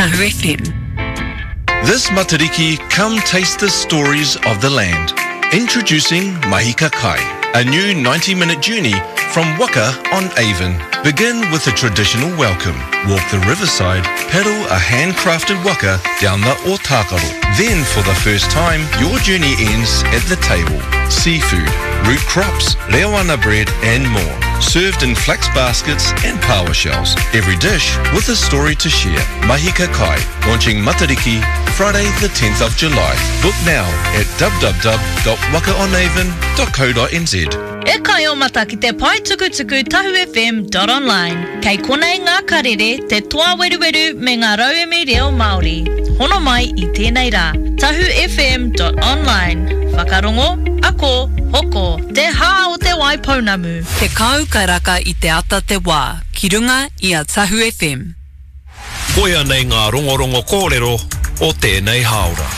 Tahu FM. This Matariki, come taste the stories of the land. Introducing Mahika Kai, a new 90-minute journey from Waka on Avon. Begin with a traditional welcome. Walk the riverside, paddle a handcrafted waka down the Otakaro. Then, for the first time, your journey ends at the table. Seafood, root crops, leoana bread and more. Served in flax baskets and paua shells. Every dish with a story to share. Mahika Kai, launching Matariki Friday the 10th of July. Book now at www.wakaonavon.co.nz. E kai o mata ki te pai tukutuku tahufm.online. Kei konei ngā karere, te toa weruweru me ngā rauemi reo Māori. Hono mai i tēnei rā. tahufm.online. Whakarongo, ako, hoko, te hā o te waipounamu. Te kau kairaka i te ata te wā, ki runga i a Tahu FM. Koia nei ngā rongorongo kōrero o tēnei haora.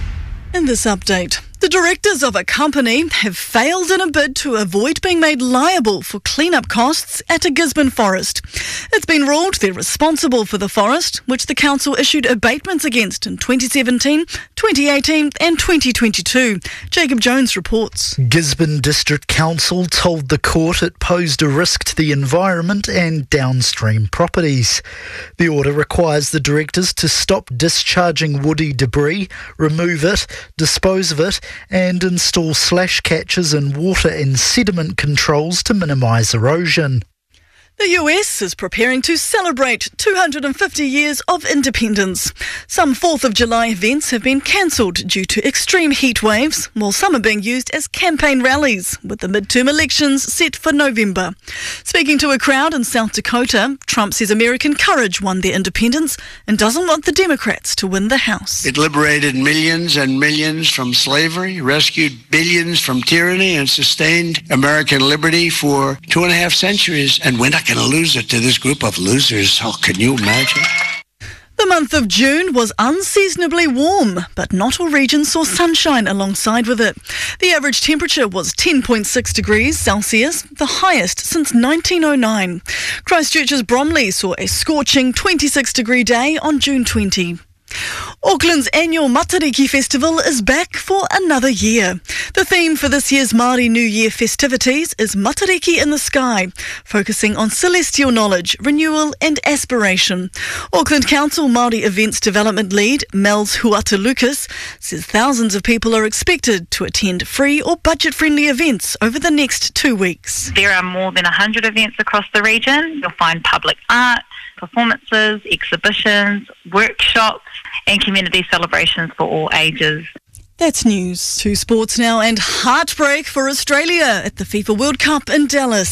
In this update, the directors of a company have failed in a bid to avoid being made liable for clean-up costs at a Gisborne forest. It's been ruled they're responsible for the forest, which the council issued abatements against in 2017, 2018 and 2022. Jacob Jones reports. Gisborne District Council told the court it posed a risk to the environment and downstream properties. The order requires the directors to stop discharging woody debris, remove it, dispose of it, and install slash catches and water and sediment controls to minimise erosion. The US is preparing to celebrate 250 years of independence. Some 4th of July events have been cancelled due to extreme heat waves, while some are being used as campaign rallies, with the midterm elections set for November. Speaking to a crowd in South Dakota, Trump says American courage won their independence and doesn't want the Democrats to win the House. It liberated millions and millions from slavery, rescued billions from tyranny, and sustained American liberty for 2.5 centuries, and we're not going to lose it to this group of losers. Oh, can you imagine? The month of June was unseasonably warm, but not all regions saw sunshine alongside with it. The average temperature was 10.6 degrees Celsius, the highest since 1909. Christchurch's Bromley saw a scorching 26-degree day on June 20. Auckland's annual Matariki Festival is back for another year. The theme for this year's Māori New Year festivities is Matariki in the Sky, focusing on celestial knowledge, renewal and aspiration. Auckland Council Māori Events Development Lead Mel's Huata Lucas says thousands of people are expected to attend free or budget-friendly events over the next 2 weeks. There are more than 100 events across the region. You'll find public art, performances, exhibitions, workshops and community celebrations for all ages. That's news. To sports now, and heartbreak for Australia at the FIFA World Cup in Dallas.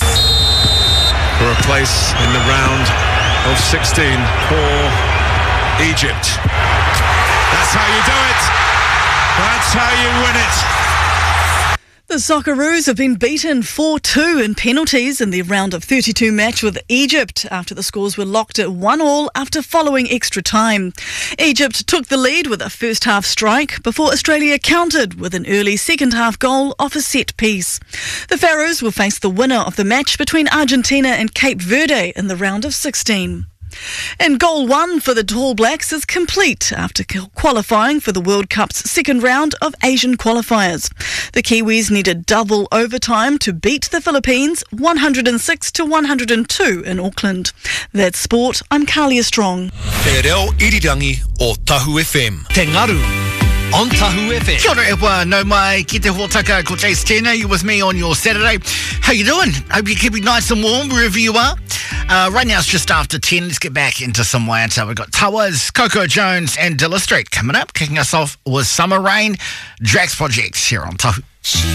For a place in the round of 16 for Egypt. That's how you do it. That's how you win it. The Socceroos have been beaten 4-2 in penalties in their round of 32 match with Egypt after the scores were locked at 1-1 after following extra time. Egypt took the lead with a first half strike before Australia countered with an early second half goal off a set piece. The Pharaohs will face the winner of the match between Argentina and Cape Verde in the round of 16. And goal one for the Tall Blacks is complete after qualifying for the World Cup's second round of Asian qualifiers. The Kiwis needed double overtime to beat the Philippines 106-102 in Auckland. That's sport. I'm Kalia Strong. Te reo irirangi o Tahu FM. Te ngaru on Tahu FM. Kia ora e wā, nau mai ki te hōtaka ko Jace Turner. You with me on your Saturday. How you doing? Hope you're keeping nice and warm wherever you are. Right now it's just after 10. Let's get back into some waiata. We've got Tawas, Coco Jones and Dilla Street coming up. Kicking us off with Summer Rain, Drax Project here on Tahu.